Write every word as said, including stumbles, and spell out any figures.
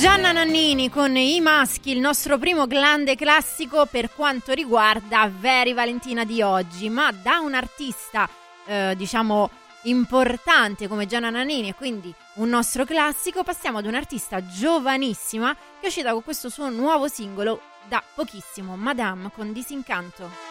Gianna Nannini con I Maschi, il nostro primo grande classico per quanto riguarda Very Valentina di oggi, ma da un artista eh, diciamo importante come Gianna Nannini e quindi un nostro classico passiamo ad un'artista giovanissima che è uscita con questo suo nuovo singolo da pochissimo, Madame con Disincanto.